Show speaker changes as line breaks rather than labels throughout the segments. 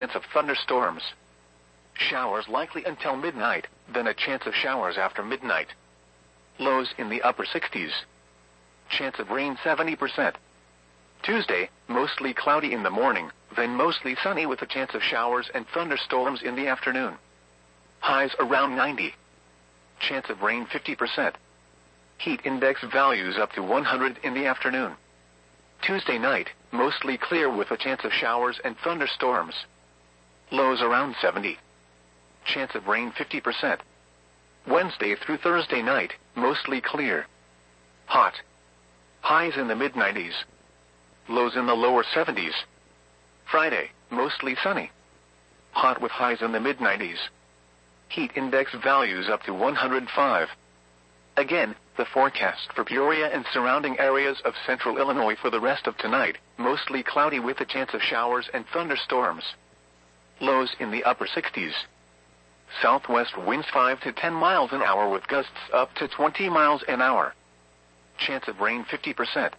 chance of thunderstorms. Showers likely until midnight, then a chance of showers after midnight. Lows in the upper 60s. Chance of rain 70%. Tuesday, mostly cloudy in the morning, then mostly sunny with a chance of showers and thunderstorms in the afternoon. Highs around 90. Chance of rain 50%. Heat index values up to 100 in the afternoon. Tuesday night, mostly clear with a chance of showers and thunderstorms. Lows around 70. Chance of rain 50%. Wednesday through Thursday night, mostly clear. Hot. Highs in the mid-90s. Lows in the lower 70s. Friday, mostly sunny. Hot with highs in the mid-90s. Heat index values up to 105. Again, the forecast for Peoria and surrounding areas of central Illinois for the rest of tonight, mostly cloudy with a chance of showers and thunderstorms. Lows in the upper 60s. Southwest winds 5 to 10 miles an hour with gusts up to 20 miles an hour. Chance of rain 50%.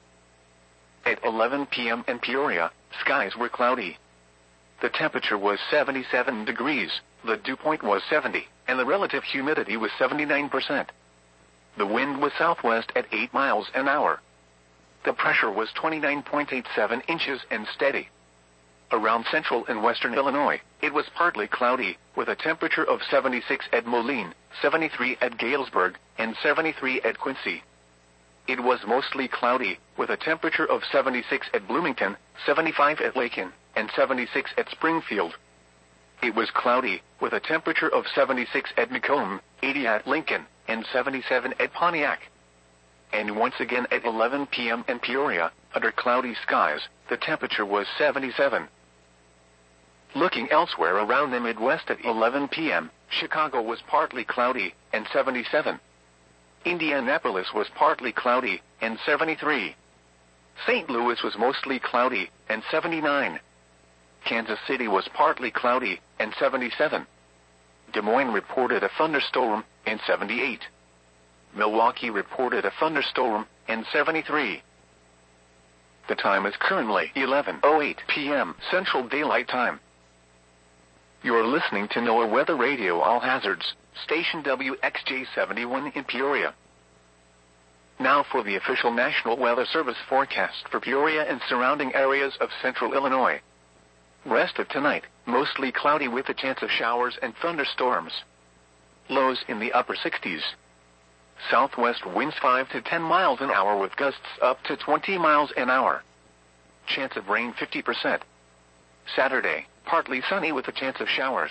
At 11 p.m. in Peoria, skies were cloudy. The temperature was 77 degrees, the dew point was 70, and the relative humidity was 79%. The wind was southwest at 8 miles an hour. The pressure was 29.87 inches and steady. Around central and western Illinois, it was partly cloudy, with a temperature of 76 at Moline, 73 at Galesburg, and 73 at Quincy. It was mostly cloudy, with a temperature of 76 at Bloomington, 75 at Lakin, and 76 at Springfield. It was cloudy, with a temperature of 76 at Macomb, 80 at Lincoln, and 77 at Pontiac. And once again at 11 p.m. in Peoria, under cloudy skies, the temperature was 77. Looking elsewhere around the Midwest at 11 p.m., Chicago was partly cloudy, and 77. Indianapolis was partly cloudy, and 73. St. Louis was mostly cloudy, and 79. Kansas City was partly cloudy, and 77. Des Moines reported a thunderstorm, and 78. Milwaukee reported a thunderstorm, and 73. The time is currently 11:08 p.m. Central Daylight Time. You're listening to NOAA Weather Radio All Hazards, station WXJ71 in Peoria. Now for the official National Weather Service forecast for Peoria and surrounding areas of central Illinois. Rest of tonight, mostly cloudy with a chance of showers and thunderstorms. Lows in the upper 60s. Southwest winds 5 to 10 miles an hour with gusts up to 20 miles an hour. Chance of rain 50%. Saturday, partly sunny with a chance of showers.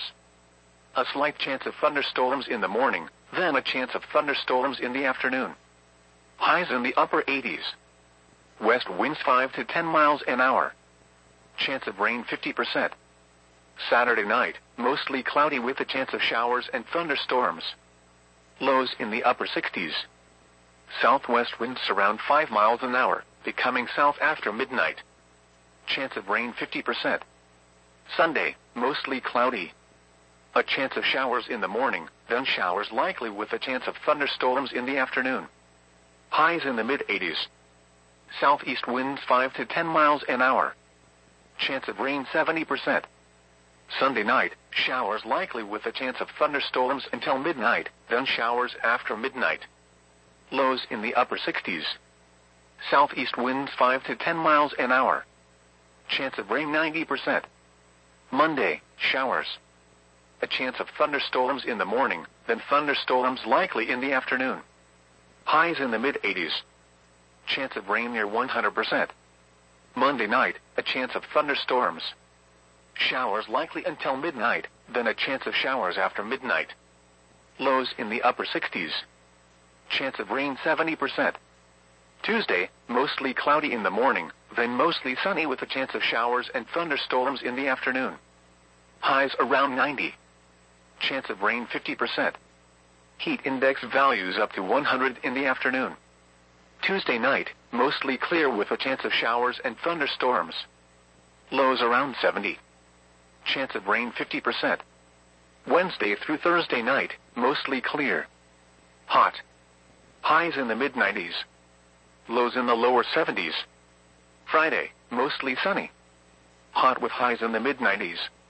A slight chance of thunderstorms in the morning, then a chance of thunderstorms in the afternoon. Highs in the upper 80s. West winds 5 to 10 miles an hour. Chance of rain 50%. Saturday night, mostly cloudy with a chance of showers and thunderstorms. Lows in the upper 60s. Southwest winds around 5 miles an hour, becoming south after midnight. Chance of rain 50%. Sunday, mostly cloudy. A chance of showers in the morning, then showers likely with a chance of thunderstorms in the afternoon. Highs in the mid-80s. Southeast winds 5 to 10 miles an hour. Chance of rain 70%. Sunday night, showers likely with a chance of thunderstorms until midnight, then showers after midnight. Lows in the upper 60s. Southeast winds 5 to 10 miles an hour. Chance of rain 90%. Monday, showers. A chance of thunderstorms in the morning, then thunderstorms likely in the afternoon. Highs in the mid-80s. Chance of rain near 100%. Monday night, a chance of thunderstorms. Showers likely until midnight, then a chance of showers after midnight. Lows in the upper 60s. Chance of rain 70%. Tuesday, mostly cloudy in the morning, then mostly sunny with a chance of showers and thunderstorms in the afternoon. Highs around 90. Chance of rain 50%. Heat index values up to 100 in the afternoon. Tuesday night, mostly clear with a chance of showers and thunderstorms. Lows around 70. Chance of rain 50%. Wednesday through Thursday night, mostly clear. Hot. Highs in the mid-90s. Lows in the lower 70s. Friday, mostly sunny. Hot with highs in the mid-90s.